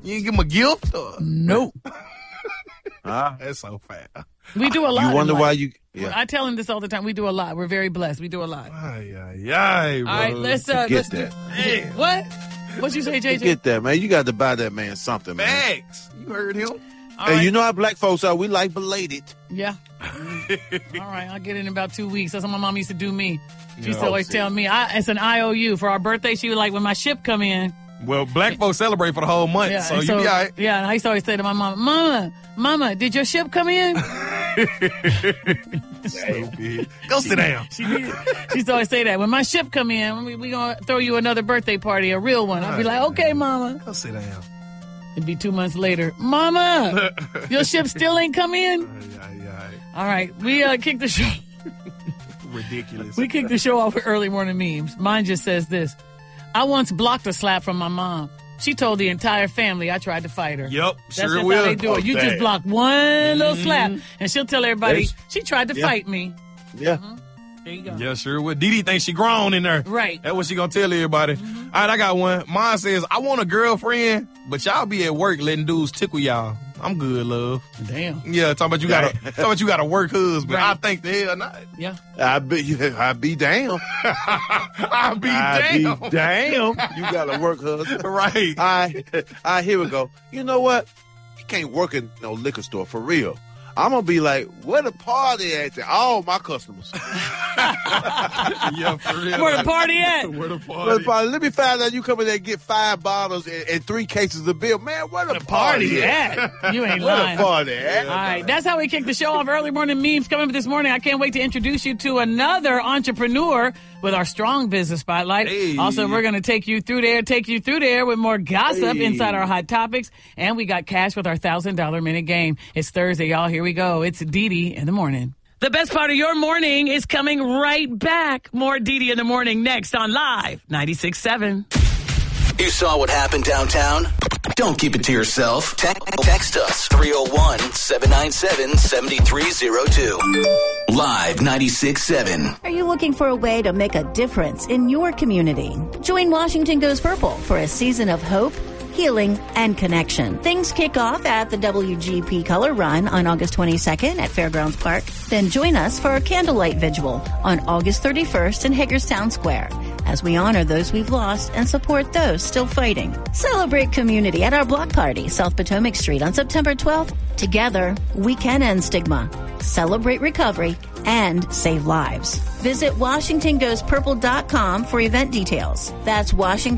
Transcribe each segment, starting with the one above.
You ain't give him a gift? Nope. That's so fat. We do a lot. You wonder why you... Yeah. I tell him this all the time. We do a lot. We're very blessed. We do a lot. Ay, bro. All right, let's Get that. What? What you say, JJ? Get that, man. You got to buy that man something, man. Facts. You heard him. Hey, you know how black folks are. We like belated. Yeah. All right, I'll get it in about 2 weeks. That's what my mom used to do me. She used to always tell me, it's an IOU. For our birthday, she was like, when my ship come in. Well, black folks celebrate for the whole month, so you be all right. Yeah, and I used to always say to my mom, Mama, did your ship come in? Stupid. Go sit down. She used to always say that. When my ship come in, we going to throw you another birthday party, a real one. I'd be like, okay, Mama. Go sit down. It'd be 2 months later. Mama, your ship still ain't come in? All right, we kicked the show. Ridiculous. We kicked the show off with early morning memes. Mine just says this. I once blocked a slap from my mom. She told the entire family I tried to fight her. Yep, That's just will. how they do it. You just block one little slap, and she'll tell everybody, she tried to fight me. Yeah. There you go. Yeah, sure will. Dee Dee thinks she grown in there. Right. That's what she gonna tell everybody. All right, I got one. Mine says, I want a girlfriend, but y'all be at work letting dudes tickle y'all. I'm good, love. Damn. Yeah, talking about you got a work husband. Right. I think the hell not. Yeah. I be damn. I be damn. You got to work, husband. Right. All right, here we go. You know what? You can't work in no liquor store for real. I'm going to be like, where the party at? All my customers. Yeah, for real. Where the party at? Where the party? Let me find out you come in there and get 5 bottles and 3 cases of beer. Man, where the party at? You ain't Where lying. the party at? All right, that's how we kick the show off. Early morning memes coming up this morning. I can't wait to introduce you to another entrepreneur with our strong business spotlight. Hey. Also, we're going to take you through there with more gossip inside our hot topics. And we got cash with our $1,000 minute game. It's Thursday, y'all. Here we go. It's Dee Dee in the morning. The best part of your morning is coming right back. More Dee Dee in the morning next on Live 96.7. You saw what happened downtown? Don't keep it to yourself. Text us 301-797-7302. Live 96.7. Are you looking for a way to make a difference in your community? Join Washington Goes Purple for a season of hope, healing, and connection. Things kick off at the WGP Color Run on August 22nd at Fairgrounds Park. Then join us for a candlelight vigil on August 31st in Hagerstown Square as we honor those we've lost and support those still fighting. Celebrate community at our block party, South Potomac Street on September 12th. Together, we can end stigma, celebrate recovery, and save lives. Visit WashingtonGoesPurple.com for event details. That's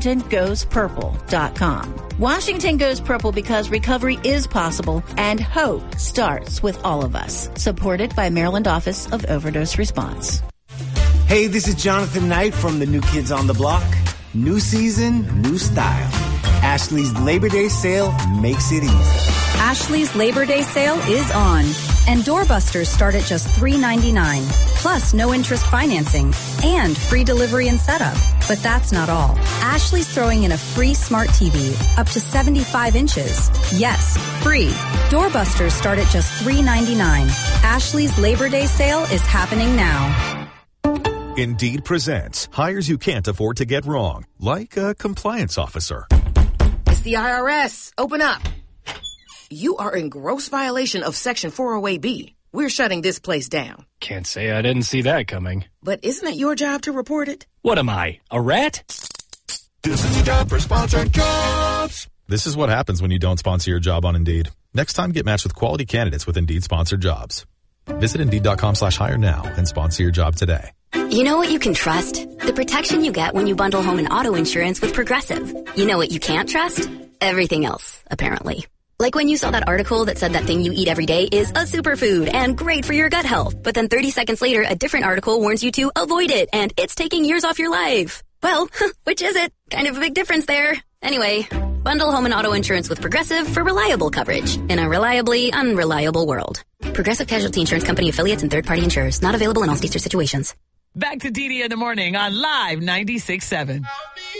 WashingtonGoesPurple.com. Washington Goes Purple because recovery is possible and hope starts with all of us. Supported by Maryland Office of Overdose Response. Hey, this is Jonathan Knight from the New Kids on the Block. New season, new style. Ashley's Labor Day sale makes it easy. Ashley's Labor Day sale is on, and doorbusters start at just $3.99, plus no interest financing and free delivery and setup. But that's not all. Ashley's throwing in a free smart TV up to 75 inches. Yes, free. Doorbusters start at just $3.99. Ashley's Labor Day sale is happening now. Indeed presents hires you can't afford to get wrong, like a compliance officer. It's the IRS. Open up. You are in gross violation of Section 408B. We're shutting this place down. Can't say I didn't see that coming. But isn't it your job to report it? What am I, a rat? This is your job for sponsored jobs. This is what happens when you don't sponsor your job on Indeed. Next time, get matched with quality candidates with Indeed sponsored jobs. Visit Indeed.com/hire now and sponsor your job today. You know what you can trust? The protection you get when you bundle home and auto insurance with Progressive. You know what you can't trust? Everything else, apparently. Like when you saw that article that said that thing you eat every day is a superfood and great for your gut health. But then 30 seconds later, a different article warns you to avoid it and it's taking years off your life. Well, which is it? Kind of a big difference there. Anyway, bundle home and auto insurance with Progressive for reliable coverage in a reliably unreliable world. Progressive Casualty Insurance Company affiliates and third-party insurers. Not available in all states or situations. Back to Dee Dee in the morning on Live 96.7.